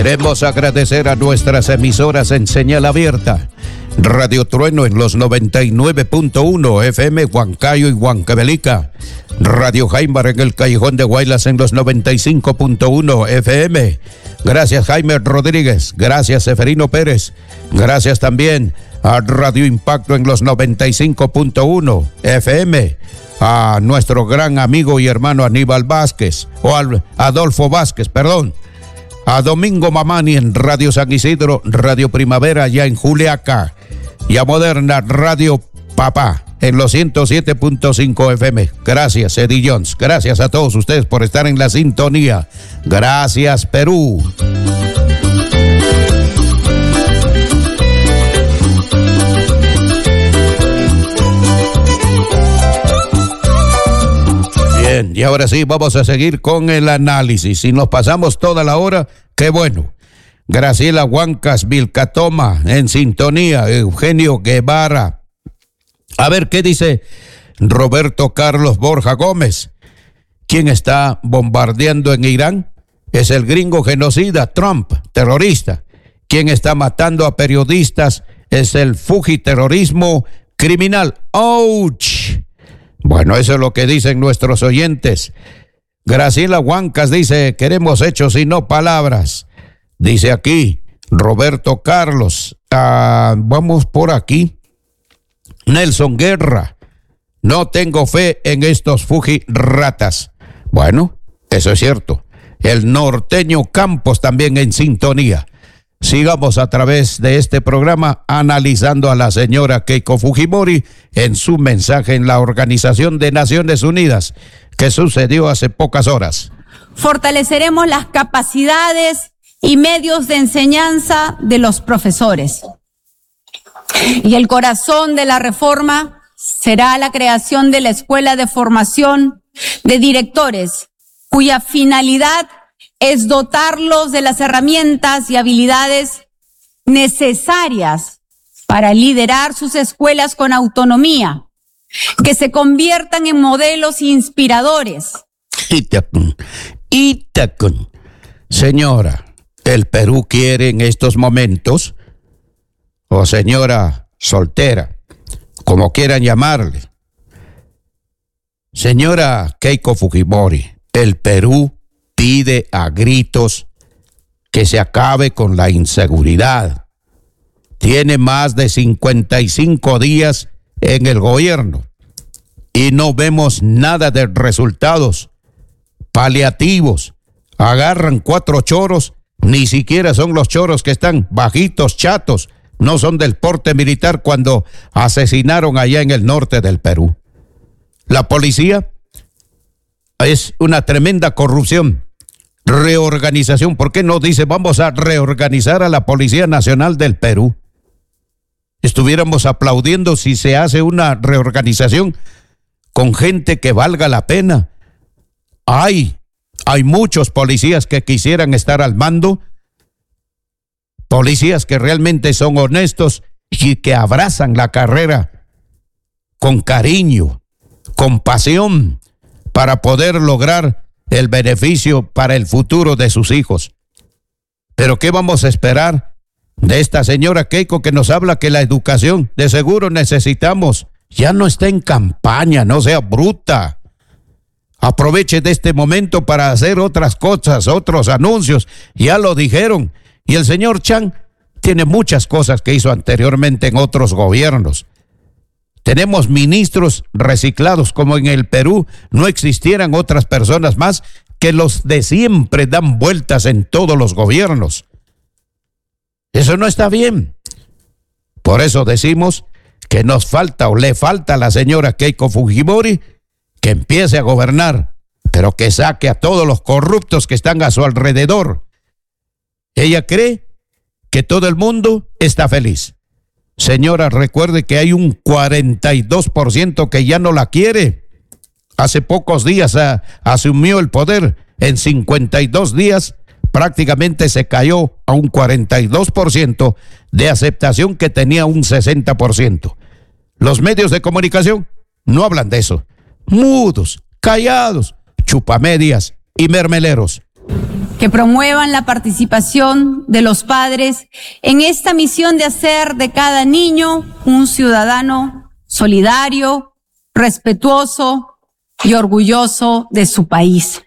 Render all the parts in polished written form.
Queremos agradecer a nuestras emisoras en señal abierta. Radio Trueno en los 99.1 FM Huancayo y Huancavelica. Radio Jaimar en el Callejón de Guaylas en los 95.1 FM. Gracias Jaime Rodríguez, gracias Seferino Pérez. Gracias también a Radio Impacto en los 95.1 FM. A nuestro gran amigo y hermano Aníbal Vázquez, Adolfo Vázquez, perdón. A Domingo Mamani en Radio San Isidro, Radio Primavera ya en Juliaca. Y a Moderna Radio Papá en los 107.5 FM. Gracias, Eddie Jones. Gracias a todos ustedes por estar en la sintonía. Gracias, Perú. Bien, y ahora sí, vamos a seguir con el análisis. Si nos pasamos toda la hora, qué bueno. Graciela Huancas, Vilcatoma, en sintonía. Eugenio Guevara. A ver, ¿qué dice Roberto Carlos Borja Gómez? ¿Quién está bombardeando en Irán? Es el gringo genocida, Trump, terrorista. ¿Quién está matando a periodistas? Es el fujiterrorismo criminal. ¡Ouch! Bueno, eso es lo que dicen nuestros oyentes. Graciela Huancas dice, queremos hechos y no palabras. Dice aquí, Roberto Carlos. Vamos por aquí. Nelson Guerra. No tengo fe en estos fujirratas. Bueno, eso es cierto. El norteño Campos también en sintonía. Sigamos a través de este programa analizando a la señora Keiko Fujimori en su mensaje en la Organización de Naciones Unidas, que sucedió hace pocas horas. Fortaleceremos las capacidades y medios de enseñanza de los profesores. Y el corazón de la reforma será la creación de la Escuela de Formación de Directores, cuya finalidad es dotarlos de las herramientas y habilidades necesarias para liderar sus escuelas con autonomía, que se conviertan en modelos inspiradores. Itacun. Señora, ¿el Perú quiere en estos momentos, o señora soltera, como quieran llamarle? Señora Keiko Fujimori, el Perú pide a gritos que se acabe con la inseguridad. Tiene más de 55 días en el gobierno y no vemos nada de resultados paliativos. Agarran 4 choros, ni siquiera son los choros que están bajitos, chatos, no son del porte militar cuando asesinaron allá en el norte del Perú. La policía es una tremenda corrupción. Reorganización, ¿por qué no dice vamos a reorganizar a la Policía Nacional del Perú? Estuviéramos aplaudiendo si se hace una reorganización con gente que valga la pena. Hay muchos policías que quisieran estar al mando, policías que realmente son honestos y que abrazan la carrera con cariño, con pasión, para poder lograr el beneficio para el futuro de sus hijos. Pero ¿qué vamos a esperar de esta señora Keiko que nos habla que la educación de seguro necesitamos? Ya no está en campaña, no sea bruta. Aproveche de este momento para hacer otras cosas, otros anuncios. Ya lo dijeron. Y el señor Chang tiene muchas cosas que hizo anteriormente en otros gobiernos. Tenemos ministros reciclados, como en el Perú no existieran otras personas más que los de siempre dan vueltas en todos los gobiernos. Eso no está bien. Por eso decimos que nos falta o le falta a la señora Keiko Fujimori que empiece a gobernar, pero que saque a todos los corruptos que están a su alrededor. Ella cree que todo el mundo está feliz. Señora, recuerde que hay un 42% que ya no la quiere. Hace pocos días asumió el poder. En 52 días prácticamente se cayó a un 42% de aceptación que tenía un 60%. Los medios de comunicación no hablan de eso. Mudos, callados, chupamedias y mermeleros. que promuevan la participación de los padres en esta misión de hacer de cada niño un ciudadano solidario, respetuoso y orgulloso de su país.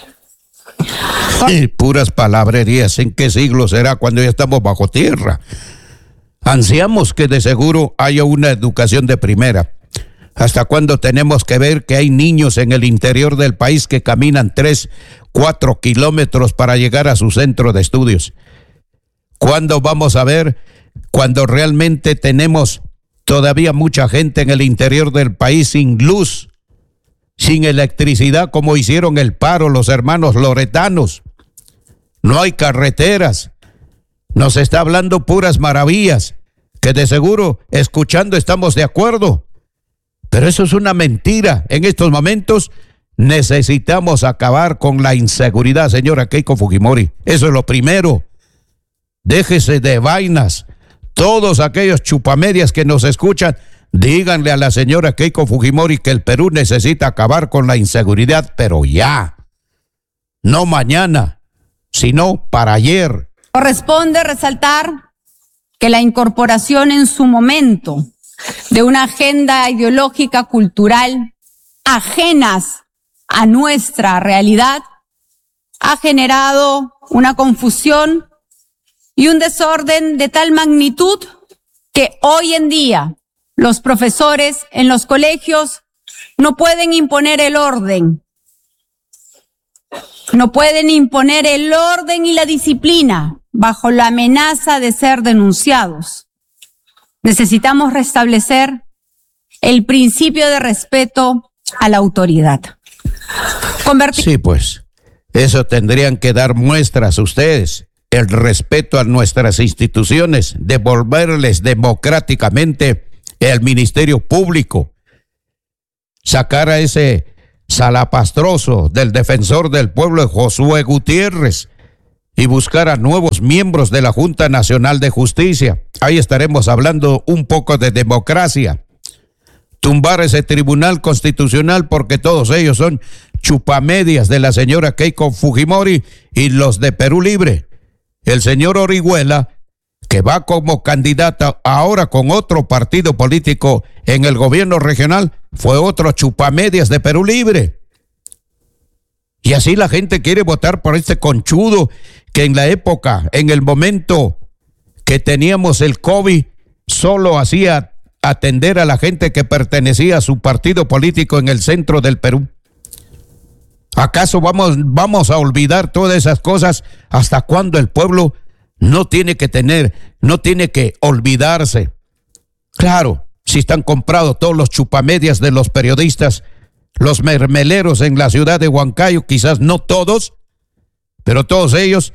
Puras palabrerías. ¿En qué siglo será cuando ya estamos bajo tierra? Ansiamos que de seguro haya una educación de primera. ¿Hasta cuándo tenemos que ver que hay niños en el interior del país que caminan 3, 4 kilómetros para llegar a su centro de estudios? ¿Cuándo vamos a ver cuando realmente tenemos todavía mucha gente en el interior del país sin luz, sin electricidad, como hicieron el paro los hermanos loretanos? No hay carreteras. Nos está hablando puras maravillas, que de seguro escuchando estamos de acuerdo. Pero eso es una mentira. En estos momentos necesitamos acabar con la inseguridad, señora Keiko Fujimori. Eso es lo primero. Déjese de vainas. Todos aquellos chupamedias que nos escuchan, díganle a la señora Keiko Fujimori que el Perú necesita acabar con la inseguridad, pero ya. No mañana, sino para ayer. Corresponde resaltar que la incorporación en su momento de una agenda ideológica cultural ajenas a nuestra realidad ha generado una confusión y un desorden de tal magnitud que hoy en día los profesores en los colegios no pueden imponer el orden. No pueden imponer el orden y la disciplina bajo la amenaza de ser denunciados. Necesitamos restablecer el principio de respeto a la autoridad. Sí, pues, eso tendrían que dar muestras ustedes, el respeto a nuestras instituciones, devolverles democráticamente el Ministerio Público, sacar a ese salapastroso del defensor del pueblo, Josué Gutiérrez, y buscar a nuevos miembros de la Junta Nacional de Justicia. Ahí estaremos hablando un poco de democracia. Tumbar ese Tribunal Constitucional porque todos ellos son chupamedias de la señora Keiko Fujimori y los de Perú Libre. El señor Orihuela, que va como candidata ahora con otro partido político en el gobierno regional, fue otro chupamedias de Perú Libre. Y así la gente quiere votar por este conchudo que en la época, en el momento que teníamos el COVID, solo hacía atender a la gente que pertenecía a su partido político en el centro del Perú. ¿Acaso vamos a olvidar todas esas cosas? ¿Hasta cuándo el pueblo no tiene que olvidarse? Claro, si están comprados todos los chupamedias de los periodistas, los mermeleros en la ciudad de Huancayo, quizás no todos, pero todos ellos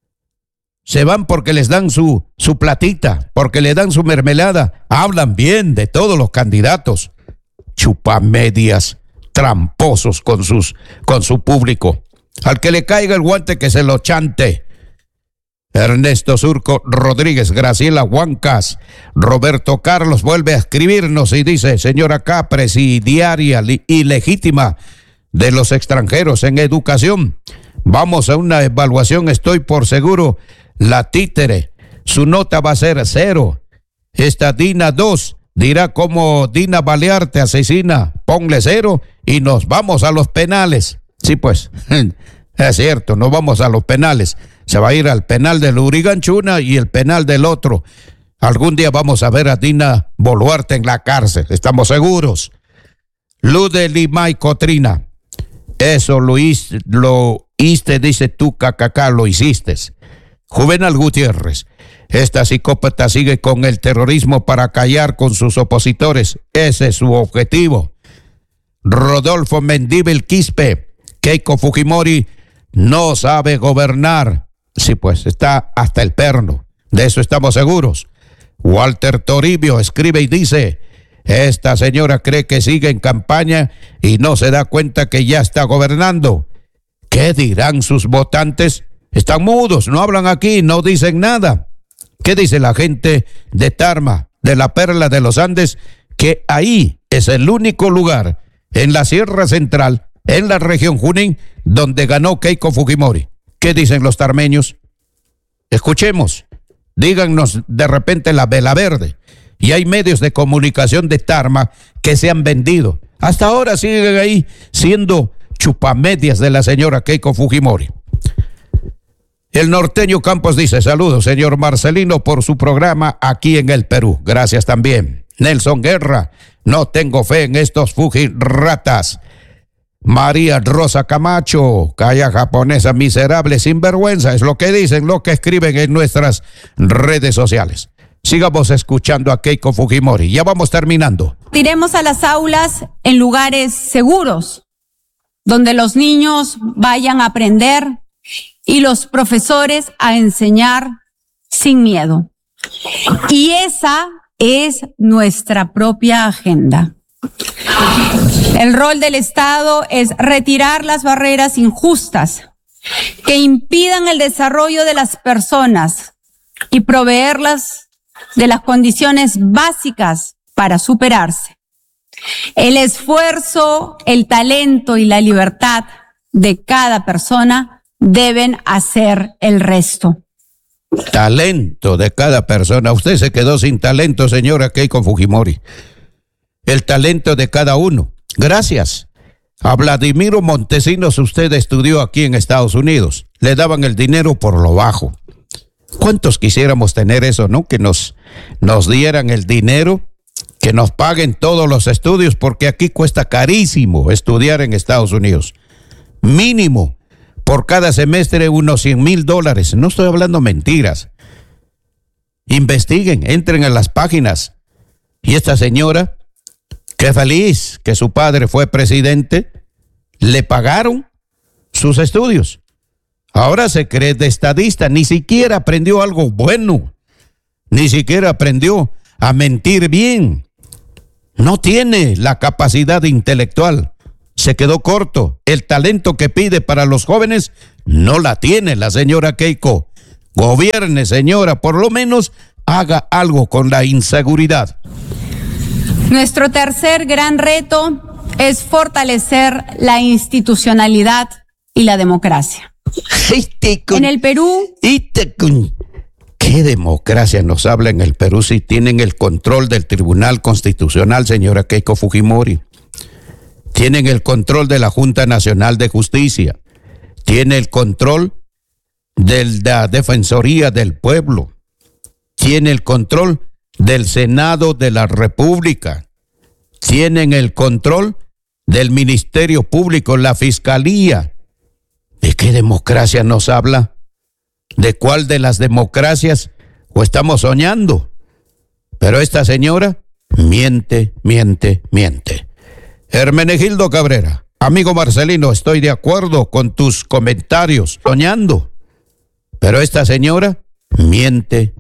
se van porque les dan su platita, porque le dan su mermelada, hablan bien de todos los candidatos. Chupamedias, tramposos con su público. Al que le caiga el guante que se lo chante. Ernesto Surco Rodríguez, Graciela Huancas, Roberto Carlos vuelve a escribirnos y dice: señora K, presidiaria y legítima de los extranjeros en educación, vamos a una evaluación, estoy por seguro, la títere, su nota va a ser 0. Esta Dina 2 dirá como Dina Balearte asesina, ponle 0 y nos vamos a los penales. Sí, pues, es cierto, nos vamos a los penales. Se va a ir al penal del Uriganchuna y el penal del otro. Algún día vamos a ver a Dina Boluarte en la cárcel, estamos seguros. Luz de Limay Cotrina, eso lo hiciste, dice tú, cacacá, lo hiciste. Juvenal Gutiérrez, esta psicópata sigue con el terrorismo para callar con sus opositores, ese es su objetivo. Rodolfo Mendívil Quispe, Keiko Fujimori no sabe gobernar. Sí, pues está hasta el perno, de eso estamos seguros. Walter Toribio escribe y dice: esta señora cree que sigue en campaña y no se da cuenta que ya está gobernando. ¿Qué dirán sus votantes? Están mudos, no hablan aquí, no dicen nada. ¿Qué dice la gente de Tarma, de la Perla de los Andes? Que ahí es el único lugar en la Sierra Central, en la región Junín, donde ganó Keiko Fujimori. ¿Qué dicen los tarmeños? Escuchemos, díganos de repente la vela verde. Y hay medios de comunicación de Tarma que se han vendido. Hasta ahora siguen ahí siendo chupamedias de la señora Keiko Fujimori. El norteño Campos dice: saludos, señor Marcelino, por su programa aquí en el Perú. Gracias también. Nelson Guerra: no tengo fe en estos fujirratas. María Rosa Camacho: calla japonesa miserable, sinvergüenza. Es lo que dicen, lo que escriben en nuestras redes sociales. Sigamos escuchando a Keiko Fujimori. Ya vamos terminando. Iremos a las aulas en lugares seguros, donde los niños vayan a aprender y los profesores a enseñar sin miedo. Y esa es nuestra propia agenda. El rol del Estado es retirar las barreras injustas que impidan el desarrollo de las personas y proveerlas de las condiciones básicas para superarse. El esfuerzo, el talento y la libertad de cada persona deben hacer el resto. Talento de cada persona. Usted se quedó sin talento, señora Keiko Fujimori. El talento de cada uno. Gracias a Vladimiro Montesinos usted estudió aquí en Estados Unidos. Le daban el dinero por lo bajo. ¿Cuántos quisiéramos tener eso, no? Que nos dieran el dinero, que nos paguen todos los estudios, porque aquí cuesta carísimo estudiar en Estados Unidos. Mínimo, por cada semestre, unos $100,000. No estoy hablando mentiras. Investiguen, entren en las páginas. Y esta señora, qué feliz que su padre fue presidente, le pagaron sus estudios. Ahora se cree de estadista, ni siquiera aprendió algo bueno, ni siquiera aprendió a mentir bien. No tiene la capacidad intelectual, se quedó corto. El talento que pide para los jóvenes no la tiene la señora Keiko. Gobierne, señora, por lo menos haga algo con la inseguridad. Nuestro tercer gran reto es fortalecer la institucionalidad y la democracia. En el Perú, ¿qué democracia nos habla en el Perú si tienen el control del Tribunal Constitucional, señora Keiko Fujimori? Tienen el control de la Junta Nacional de Justicia. Tiene el control de la Defensoría del Pueblo. Tiene el control del Senado de la República. Tienen el control del Ministerio Público, la Fiscalía. ¿De qué democracia nos habla? ¿De cuál de las democracias o estamos soñando? Pero esta señora miente. Hermenegildo Cabrera: amigo Marcelino, estoy de acuerdo con tus comentarios. Soñando. Pero esta señora miente.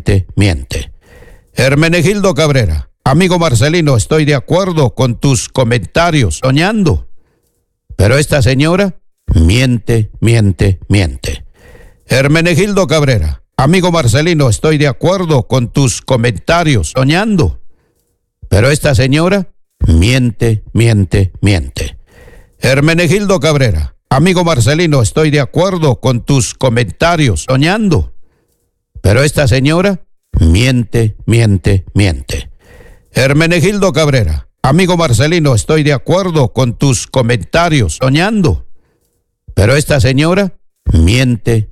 Hermenegildo Cabrera: amigo Marcelino, estoy de acuerdo con tus comentarios. Soñando. Pero esta señora miente. Hermenegildo Cabrera: amigo Marcelino, estoy de acuerdo con tus comentarios. Soñando. Pero esta señora miente. Hermenegildo Cabrera: amigo Marcelino, estoy de acuerdo con tus comentarios. Soñando. Pero esta señora miente. Hermenegildo Cabrera: amigo Marcelino, estoy de acuerdo con tus comentarios. Soñando. Pero esta señora miente.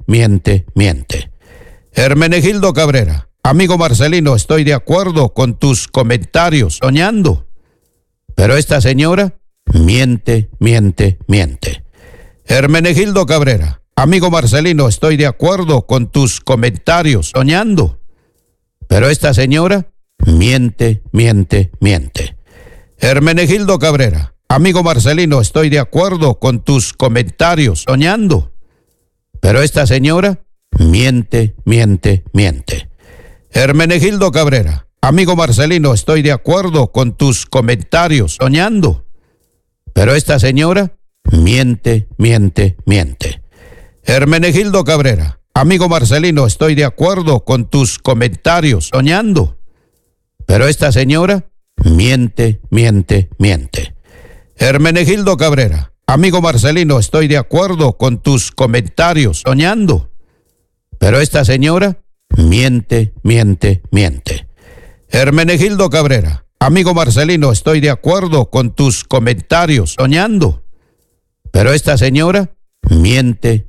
Hermenegildo Cabrera: amigo Marcelino, estoy de acuerdo con tus comentarios. Soñando. Pero esta señora miente. Hermenegildo Cabrera: amigo Marcelino, estoy de acuerdo con tus comentarios. Soñando. Pero esta señora miente. Hermenegildo Cabrera: amigo Marcelino, estoy de acuerdo con tus comentarios. Soñando. Pero esta señora miente. Hermenegildo Cabrera: amigo Marcelino, estoy de acuerdo con tus comentarios. Soñando. Pero esta señora miente. Hermenegildo Cabrera: amigo Marcelino, estoy de acuerdo con tus comentarios. Soñando. Pero esta señora miente. Hermenegildo Cabrera: Amigo Marcelino, estoy de acuerdo con tus comentarios, soñando. Pero esta señora miente. Hermenegildo Cabrera, amigo Marcelino, estoy de acuerdo con tus comentarios, soñando. Pero esta señora miente.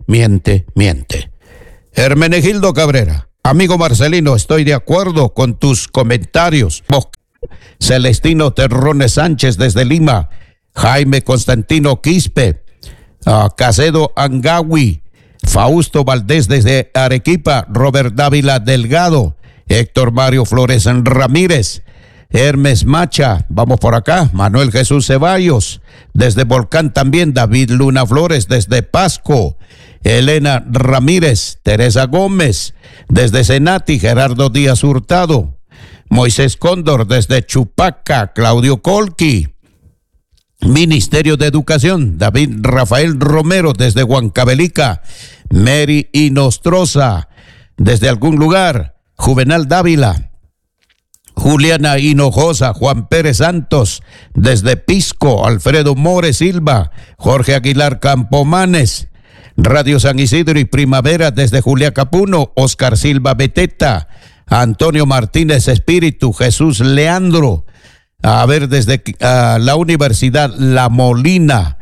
Hermenegildo Cabrera, amigo Marcelino, estoy de acuerdo con tus comentarios. Celestino Terrones Sánchez desde Lima, Jaime Constantino Quispe, Casedo Angawi, Fausto Valdés desde Arequipa, Robert Dávila Delgado, Héctor Mario Flores Ramírez, Hermes Macha, vamos por acá, Manuel Jesús Ceballos, desde Volcán también, David Luna Flores desde Pasco, Elena Ramírez, Teresa Gómez, desde Senati, Gerardo Díaz Hurtado, Moisés Cóndor desde Chupaca, Claudio Colqui, Ministerio de Educación, David Rafael Romero desde Huancavelica, Mary Inostroza desde algún lugar, Juvenal Dávila, Juliana Hinojosa, Juan Pérez Santos desde Pisco, Alfredo More Silva, Jorge Aguilar Campomanes, Radio San Isidro y Primavera desde Julia Capuno, Oscar Silva Beteta, Antonio Martínez Espíritu, Jesús Leandro, a ver, desde la Universidad La Molina,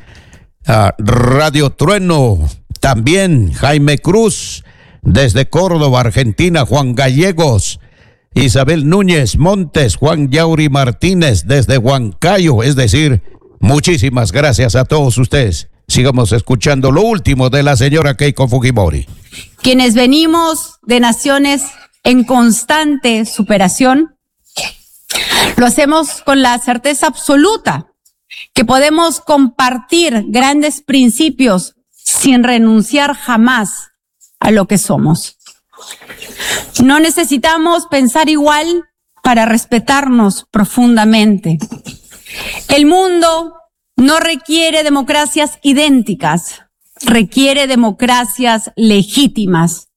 Radio Trueno, también Jaime Cruz, desde Córdoba, Argentina, Juan Gallegos, Isabel Núñez Montes, Juan Yauri Martínez, desde Huancayo, es decir, muchísimas gracias a todos ustedes. Sigamos escuchando lo último de la señora Keiko Fujimori. Quienes venimos de naciones en constante superación, lo hacemos con la certeza absoluta que podemos compartir grandes principios sin renunciar jamás a lo que somos. No necesitamos pensar igual para respetarnos profundamente. El mundo no requiere democracias idénticas, requiere democracias legítimas.